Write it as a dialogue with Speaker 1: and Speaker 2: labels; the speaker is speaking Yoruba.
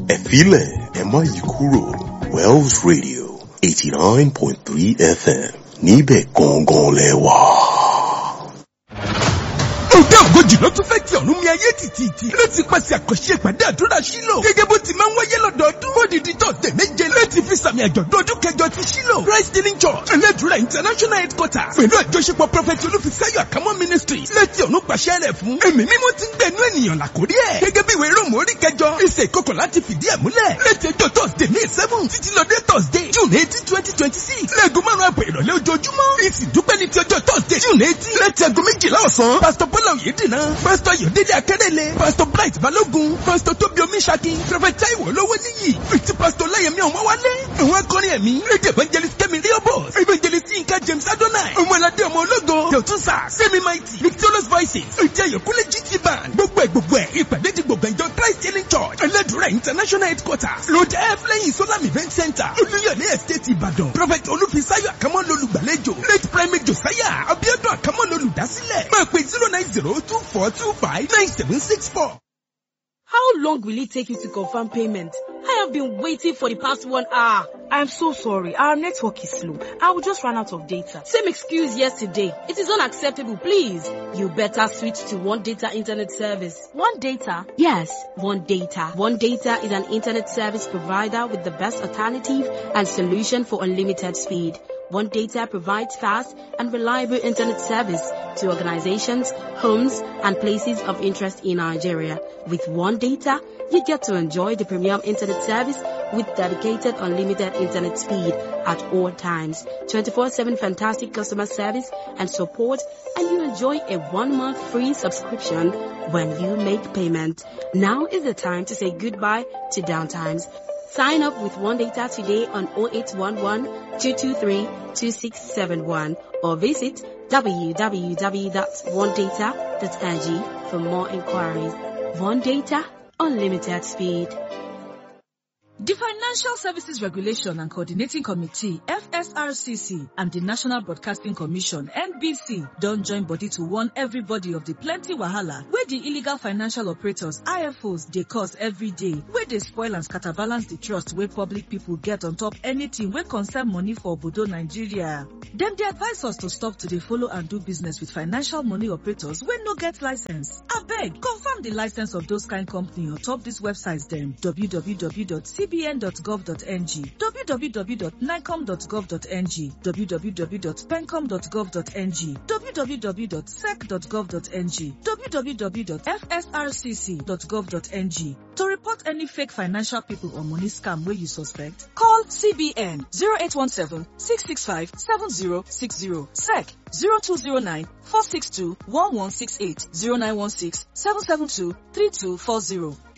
Speaker 1: Ẹ̀fílẹ̀ ẹ má yí kúrò. Wells Radio 89.3 FM níbẹ̀ gangan lẹ wà.
Speaker 2: Ọ̀gá ògojì ló tún fẹ́ kí ọ̀run mi ayé tìtìtì láti pàṣẹ àkànṣe ìpàdé àdúrà Ṣílò. Gẹ́gẹ́ bó ti máa ń wáyé lọ́dọọdún. Fódìdí tọ̀sẹ̀ méje láti fi sàmì àjọ̀dún ọdún kẹjọ ti Ṣílò. Christ Healing Church Ẹlẹ́dùúrà International Headquarters. Pẹ̀lú àjọṣepọ̀ Prophet Olúfisáyọ̀ Àkámọ́ Ministries. Láti ọ̀run pàṣẹ rẹ̀ fún. Ẹ̀mí mímọ́ ti ń gbẹ̀nú ènìyàn làkórí ẹ̀. Gẹ́gẹ́ bí ìwé Róòmù orí kẹjọ. Ìṣe ìkọkọ̀ láti fìdí ẹ̀ múlẹ̀. Láti ọjọ́ Thursday May 7 títí lọ dé Thursday June 18, 2026. Lẹ́ẹ̀gùn márùn-ún àpò ìrọ̀lẹ́ ojoojúmọ́. Ìsìndúpẹ́ ní ti ọjọ́ Thursday June 18. Láti aago méjìlá ọ̀sán. Pásítọ̀ Bọ́lá Oyèdìnà. Pásítọ̀ Yọ̀délé Akérèlé, Pásítọ̀ Bright Balógun, Pásítọ̀ Tóbi Omíṣakin, Prophet Táíwò Olówóníyì, àti Pásítọ̀ Láyẹ̀mí Ọ̀mọ́wálé. Àwọn akọrin ẹ̀mí, Lady Evangelist Kẹ́mi Riobos, Evangelist Yinka James Adonai, Ọmọládé Ọmọ Ológo, Yọ̀túnsà, Semi Mighty, Victorious Voices, Ìjẹ́ Yọ̀kúnlé GT Band. Gbogbo ẹ̀ ìpàdé ti gbogbo ìjọ Christ Healing Church, Ẹlẹ́dùúrà International Headquarters, Road F lẹ́yìn Solam Event Center, Olúyọ̀lé Estate Ìbàdàn. Prophet Olúfisáyọ̀ Àkámọ́ lolùgbàlejò, Late Primate Josiah Abíọ́dún Àkámọ́ lolùdásílẹ̀. Máa pè 09024259764.
Speaker 3: How long will it take you to confirm payment? I have been waiting for the past 1 hour. I'm so sorry. Our network is slow. I will just run out of data. Same excuse yesterday. It is unacceptable, please. You better switch to One Data Internet Service. One Data? Yes, One Data. One Data is an internet service provider with the best alternative and solution for unlimited speed. One Data provides fast and reliable internet service to organizations, homes, and places of interest in Nigeria. With One Data, you get to enjoy the premium internet service with dedicated unlimited internet speed at all times, 24/7 fantastic customer service and support, and you enjoy a 1-month free subscription when you make payment. Now is the time to say goodbye to downtimes. Sign up with One Data today on 0811-223-2671 or visit www.onedata.ng for more inquiries. One Data, unlimited speed.
Speaker 4: The Financial Services Regulation and Coordinating Committee, FSRCC, and the National Broadcasting Commission, NBC, don't join body to warn everybody of the plenty wahala where the illegal financial operators, IFOs, they cause every day, where they spoil and scatterbalance the trust where public people get on top anything where concern money for Obodo Nigeria. Them they advise us to stop to dey follow and do business with financial money operators when no get license. Abeg, confirm the license of those kind company on top these websites them, www.cbn.gov.ng, www.nicom.gov.ng, www.pencom.gov.ng, www.sec.gov.ng, www.fsrcc.gov.ng. To report any fake financial people or money scam where you suspect, call CBN 0817-665-7060, SEC 0209-462-1168, 0916-772-3240.